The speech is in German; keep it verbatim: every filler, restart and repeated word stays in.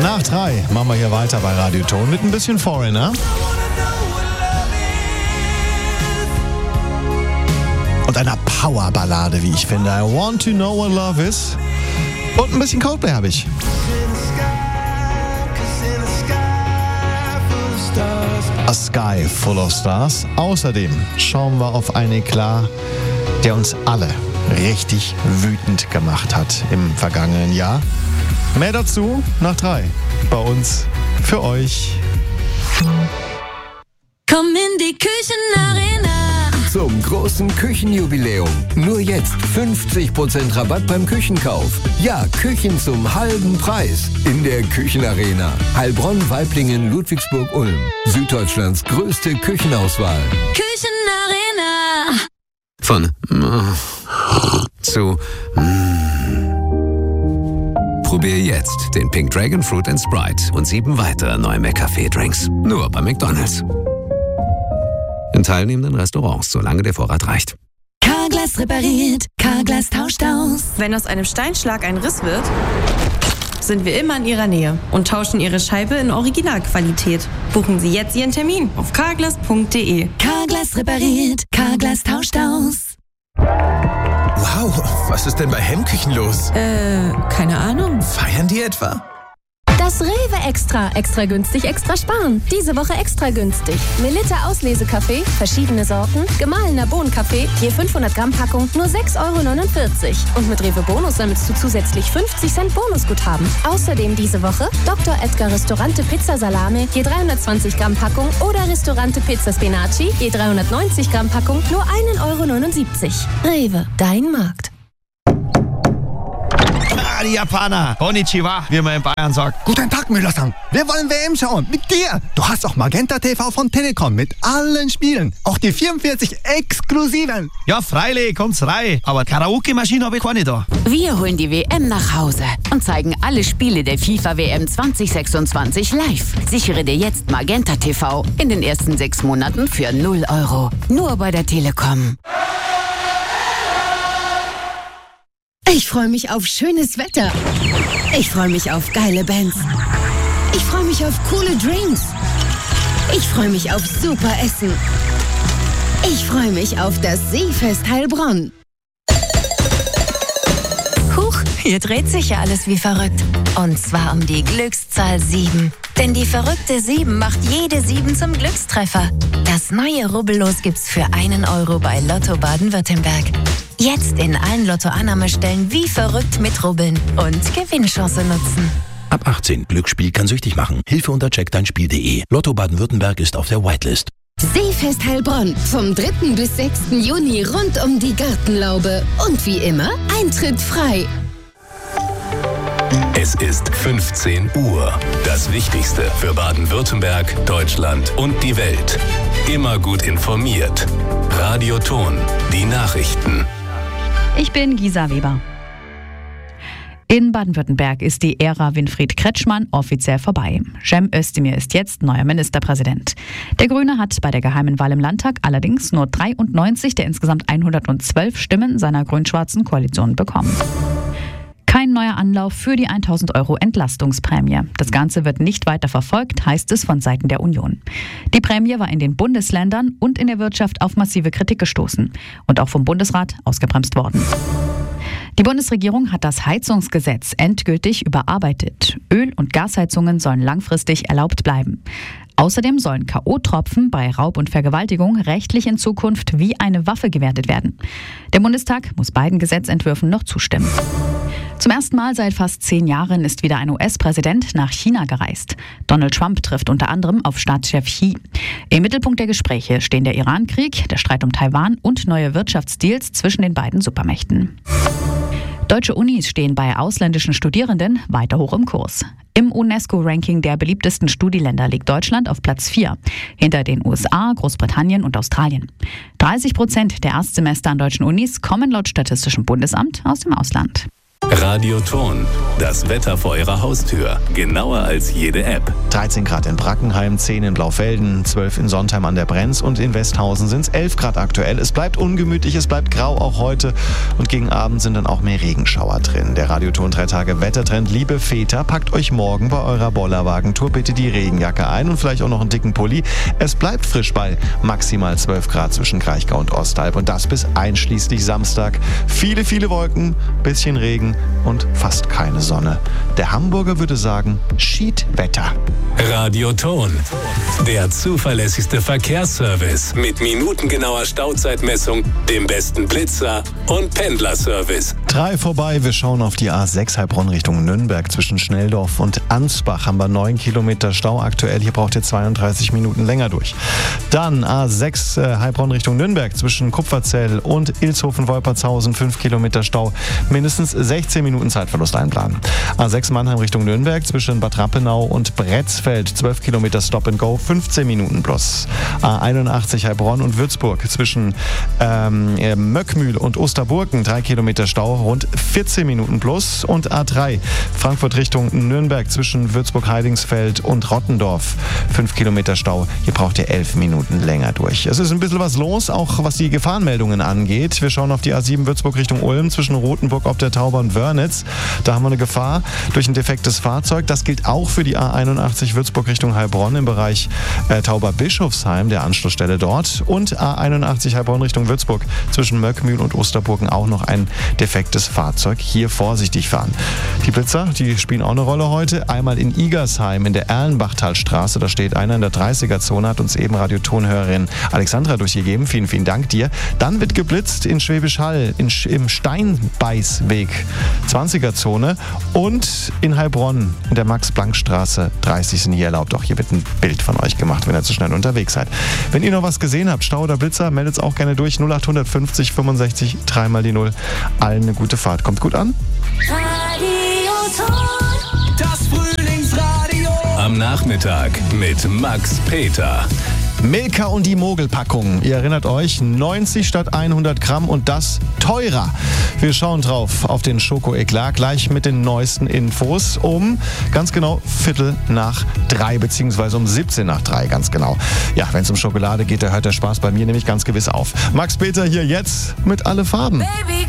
Nach drei machen wir hier weiter bei Radio Ton mit ein bisschen Foreigner. Und einer Powerballade, wie ich finde. I want to know what love is. Und ein bisschen Coldplay habe ich. A Sky Full of Stars. Außerdem schauen wir auf einen Eklat, der uns alle richtig wütend gemacht hat im vergangenen Jahr. Mehr dazu nach drei. Bei uns für euch. Komm in die Küchenarena. Zum großen Küchenjubiläum. Nur jetzt fünfzig Prozent Rabatt beim Küchenkauf. Ja, Küchen zum halben Preis. In der Küchenarena. Heilbronn, Waiblingen, Ludwigsburg, Ulm. Süddeutschlands größte Küchenauswahl. Küchenarena. Von äh, zu mm. Probier jetzt den Pink Dragon Fruit and Sprite und sieben weitere neue McCafé-Drinks. Nur bei McDonald's. In teilnehmenden Restaurants, solange der Vorrat reicht. Carglass repariert, Carglass tauscht aus. Wenn aus einem Steinschlag ein Riss wird, sind wir immer in Ihrer Nähe und tauschen Ihre Scheibe in Originalqualität. Buchen Sie jetzt Ihren Termin auf carglass punkt de. Carglass repariert, Carglass tauscht aus. Wow, was ist denn bei Hemmküchen los? Äh, keine Ahnung. Feiern die etwa? Das Rewe Extra. Extra günstig, extra sparen. Diese Woche extra günstig. Melitta Auslesekaffee, verschiedene Sorten, gemahlener Bohnenkaffee, je fünfhundert Gramm Packung, nur sechs Euro neunundvierzig. Und mit Rewe Bonus sammelst du zusätzlich fünfzig Cent Bonusguthaben. Außerdem diese Woche Doktor Edgar Restaurante Pizza Salame, je dreihundertzwanzig Gramm Packung oder Restaurante Pizza Spinaci, je dreihundertneunzig Gramm Packung, nur ein Euro neunundsiebzig. Rewe, dein Markt. Ah, die Japaner. Konnichiwa, wie man in Bayern sagt. Guten Tag, Müller-san. Wir wollen W M schauen. Mit dir. Du hast auch Magenta T V von Telekom mit allen Spielen. Auch die vierundvierzig exklusiven. Ja, freilich, kommt's rein. Aber Karaoke-Maschine habe ich keine da. Wir holen die W M nach Hause und zeigen alle Spiele der FIFA W M zwanzig sechsundzwanzig live. Sichere dir jetzt Magenta T V in den ersten sechs Monaten für null Euro. Nur bei der Telekom. Ich freue mich auf schönes Wetter. Ich freue mich auf geile Bands. Ich freue mich auf coole Drinks. Ich freue mich auf super Essen. Ich freue mich auf das Seefest Heilbronn. Huch, hier dreht sich ja alles wie verrückt. Und zwar um die Glückszahl sieben. Denn die verrückte sieben macht jede sieben zum Glückstreffer. Das neue Rubbellos gibt's für einen Euro bei Lotto Baden-Württemberg. Jetzt in allen Lottoannahmestellen wie verrückt mitrubbeln und Gewinnchance nutzen. Ab achtzehn. Glücksspiel kann süchtig machen. Hilfe unter check dein spiel punkt de. Lotto Baden-Württemberg ist auf der Whitelist. Seefest Heilbronn. Vom dritten bis sechsten Juni rund um die Gartenlaube. Und wie immer, Eintritt frei. Es ist fünfzehn Uhr. Das Wichtigste für Baden-Württemberg, Deutschland und die Welt. Immer gut informiert. Radio Ton. Die Nachrichten. Ich bin Gisa Weber. In Baden-Württemberg ist die Ära Winfried Kretschmann offiziell vorbei. Cem Özdemir ist jetzt neuer Ministerpräsident. Der Grüne hat bei der geheimen Wahl im Landtag allerdings nur dreiundneunzig der insgesamt hundertzwölf Stimmen seiner grün-schwarzen Koalition bekommen. Kein neuer Anlauf für die tausend Euro Entlastungsprämie. Das Ganze wird nicht weiter verfolgt, heißt es von Seiten der Union. Die Prämie war in den Bundesländern und in der Wirtschaft auf massive Kritik gestoßen und auch vom Bundesrat ausgebremst worden. Die Bundesregierung hat das Heizungsgesetz endgültig überarbeitet. Öl- und Gasheizungen sollen langfristig erlaubt bleiben. Außerdem sollen K O-Tropfen bei Raub und Vergewaltigung rechtlich in Zukunft wie eine Waffe gewertet werden. Der Bundestag muss beiden Gesetzentwürfen noch zustimmen. Zum ersten Mal seit fast zehn Jahren ist wieder ein U S-Präsident nach China gereist. Donald Trump trifft unter anderem auf Staatschef Xi. Im Mittelpunkt der Gespräche stehen der Iran-Krieg, der Streit um Taiwan und neue Wirtschaftsdeals zwischen den beiden Supermächten. Deutsche Unis stehen bei ausländischen Studierenden weiter hoch im Kurs. Im UNESCO-Ranking der beliebtesten Studieländer liegt Deutschland auf Platz vier, hinter den U S A, Großbritannien und Australien. dreißig Prozent der Erstsemester an deutschen Unis kommen laut Statistischem Bundesamt aus dem Ausland. Radio Ton, das Wetter vor Ihrer Haustür. Genauer als jede App. dreizehn Grad in Brackenheim, zehn in Blaufelden, zwölf in Sontheim an der Brenz und in Westhausen sind es elf Grad aktuell. Es bleibt ungemütlich, es bleibt grau auch heute und gegen Abend sind dann auch mehr Regenschauer drin. Der Radio Ton drei Tage Wettertrend. Liebe Väter, packt euch morgen bei eurer Bollerwagentour bitte die Regenjacke ein und vielleicht auch noch einen dicken Pulli. Es bleibt frisch bei maximal zwölf Grad zwischen Kraichgau und Ostalb und das bis einschließlich Samstag. Viele, viele Wolken, bisschen Regen und fast keine Sonne. Der Hamburger würde sagen, Schiedwetter. Radio Ton, der zuverlässigste Verkehrsservice mit minutengenauer Stauzeitmessung, dem besten Blitzer und Pendlerservice. Drei vorbei, wir schauen auf die A sechs Heilbronn Richtung Nürnberg. Zwischen Schnelldorf und Ansbach haben wir neun Kilometer Stau aktuell. Hier braucht ihr zweiunddreißig Minuten länger durch. Dann A sechs äh, Heilbronn Richtung Nürnberg. Zwischen Kupferzell und Ilshofen-Wolpertshausen fünf Kilometer Stau. Mindestens sechzehn Minuten Zeitverlust einplanen. A sechs Mannheim Richtung Nürnberg. Zwischen Bad Rappenau und Bretzfeld zwölf Kilometer Stop and Go, fünfzehn Minuten plus. A einundachtzig Heilbronn und Würzburg. Zwischen ähm, Möckmühl und Osterburgen drei Kilometer Stau, rund vierzehn Minuten plus. Und A drei Frankfurt Richtung Nürnberg zwischen Würzburg-Heidingsfeld und Rottendorf fünf Kilometer Stau. Hier braucht ihr elf Minuten länger durch. Es ist ein bisschen was los, auch was die Gefahrenmeldungen angeht. Wir schauen auf die A sieben Würzburg Richtung Ulm zwischen Rothenburg auf der Tauber und Wörnitz. Da haben wir eine Gefahr durch ein defektes Fahrzeug. Das gilt auch für die A einundachtzig Würzburg Richtung Heilbronn im Bereich äh, Tauber-Bischofsheim, der Anschlussstelle dort. Und A einundachtzig Heilbronn Richtung Würzburg zwischen Möckmühl und Osterburgen auch noch ein defektes Fahrzeug. Hier vorsichtig fahren. Die Blitzer, die spielen auch eine Rolle heute. Einmal in Igersheim in der Erlenbachtalstraße. Da steht einer in der dreißiger-Zone, hat uns eben Radiotonhörerin Alexandra durchgegeben. Vielen, vielen Dank dir. Dann wird geblitzt in Schwäbisch Hall, in, im Steinbeißweg, zwanziger-Zone und in Heilbronn in der Max-Planck-Straße dreißig sind hier erlaubt. Auch hier wird ein Bild von euch gemacht, wenn ihr zu schnell unterwegs seid. Wenn ihr noch was gesehen habt, Stau oder Blitzer, meldet es auch gerne durch. null acht fünfzig fünfundsechzig dreimal die null. Allen eine gute Fahrt. Kommt gut an. Das Frühlingsradio. Am Nachmittag mit Max Peter. Milka und die Mogelpackung. Ihr erinnert euch, neunzig statt hundert Gramm und das teurer. Wir schauen drauf auf den Schoko-Eklat gleich mit den neuesten Infos um ganz genau Viertel nach drei, beziehungsweise um siebzehn nach drei, ganz genau. Ja, wenn es um Schokolade geht, da hört der Spaß bei mir nämlich ganz gewiss auf. Max Peter hier jetzt mit Alle Farben. Baby.